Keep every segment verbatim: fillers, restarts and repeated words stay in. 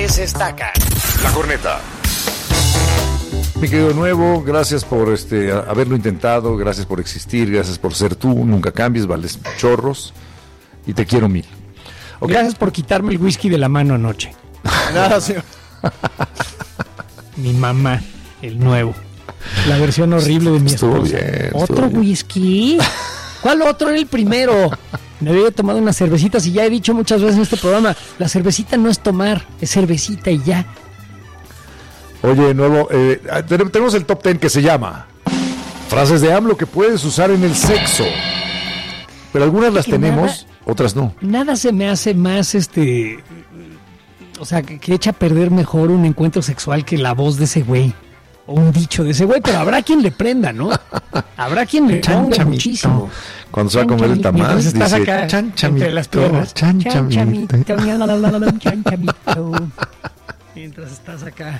destacan. La Corneta. Mi querido Nuevo, gracias por este haberlo intentado, gracias por existir, gracias por ser tú, nunca cambies, vales chorros y te quiero mil. Okay. Gracias por quitarme el whisky de la mano anoche. Nada, señor. Mi mamá, el nuevo. La versión horrible de mi estuvo esposa. Bien, ¿Otro bien. whisky? ¿Cuál otro? Era el primero. Me había tomado unas cervecitas y ya he dicho muchas veces en este programa, la cervecita no es tomar, es cervecita y ya. Oye, Nuevo, eh, tenemos el top ten que se llama frases de AMLO que puedes usar en el sexo. Pero algunas las tenemos, nada, otras no. Nada se me hace más, este... O sea, que, que echa a perder mejor un encuentro sexual que la voz de ese güey. O un dicho de ese güey, pero habrá quien le prenda, ¿no? Habrá quien le ponga muchísimo. Cuando se va a comer el tamal, dice, estás acá, chanchamito, entre las piernas. Chanchamito. Chanchamito. Mientras estás acá.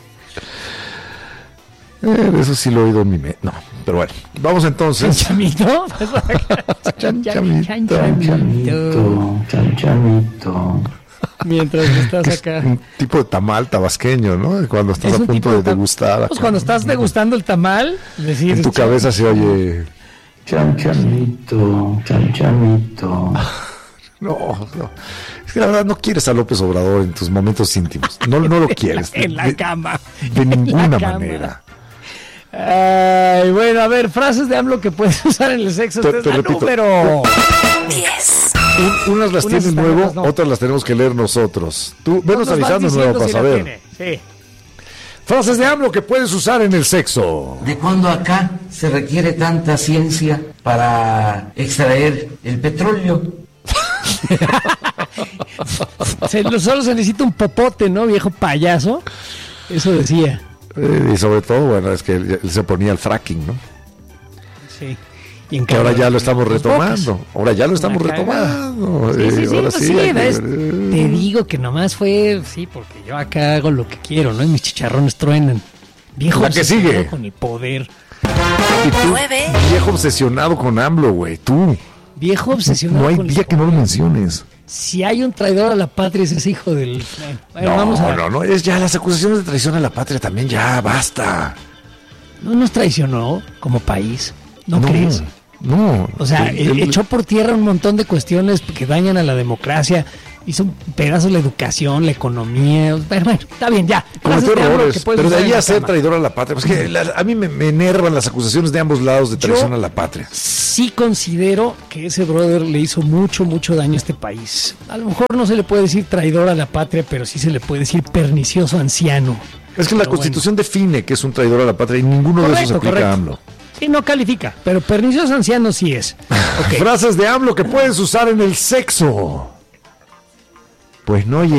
Eh, eso sí lo he oído en mi mente. No, pero bueno, vamos entonces. ¿Chanchamito? Chanchamito. Chanchamito. Chanchamito. Mientras estás acá. Un tipo de tamal tabasqueño, ¿no? Cuando estás a punto de, de degustar. Pues cuando estás degustando el tamal, decir, en tu cabeza se oye. Chanchamito, chanchamito. No, no. Es que la verdad no quieres a López Obrador en tus momentos íntimos. No, no lo quieres. En la de, cama. De ninguna la cama. manera. Ay, bueno, a ver, frases de AMLO que puedes usar en el sexo. Te, Este te es la repito. número diez. Un, unas las Unas tienes están, Nuevo, otras no. Otras las tenemos que leer nosotros. Tú, venos Nos vas avisando diciendo Nuevo para si la saber. tiene. Sí. Frases de AMLO que puedes usar en el sexo. ¿De cuándo acá se requiere tanta ciencia para extraer el petróleo? se, solo se necesita un popote, ¿no, viejo payaso? Eso decía. Eh, y sobre todo, bueno, es que él, él se ponía el fracking, ¿no? Sí. Y en que ahora ya lo estamos los retomando. bocas. Ahora ya lo estamos Una retomando. Sí, sí, sí, ahora pues sí, sí, hay que es- ver. te digo que nomás fue, sí, porque yo acá hago lo que quiero, ¿no? Y mis chicharrones truenan. Viejo La que obsesionado sigue. con el poder. Y tú, Nueve. viejo obsesionado con AMLO, güey. Tú. Viejo obsesionado No hay con el día que no lo poder. menciones. Si hay un traidor a la patria, ese es hijo del... Bueno, No, vamos a ver. no, no. Es ya las acusaciones de traición a la patria también, ya, basta. No nos traicionó como país, ¿no, No, crees? No. O sea, El- el- echó por tierra un montón de cuestiones que dañan a la democracia, hizo un pedazo la educación, la economía. Bueno, bueno, está bien, ya. cometió Frases de AMLO errores, que puedes pero de usar en ahí la a ser cama. traidor a la patria, pues que la- a mí me, me enervan las acusaciones de ambos lados de traición Yo- a la patria. Sí considero que ese brother le hizo mucho, mucho daño a este país. A lo mejor no se le puede decir traidor a la patria, pero sí se le puede decir pernicioso anciano. Es que la Pero Constitución define que es un traidor a la patria y ninguno de esos Correcto, aplica correcto. a AMLO. Sí, no califica, pero pernicioso anciano sí es. Ok. Frases de AMLO que puedes usar en el sexo. Pues no llegué.